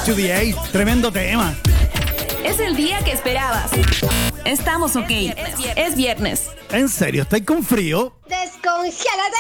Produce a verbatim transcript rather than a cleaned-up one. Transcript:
to the eight. Tremendo tema. Es el día que esperabas. Estamos ok. Es viernes. ¿En serio? ¿Estáis con frío? ¡Descongélate!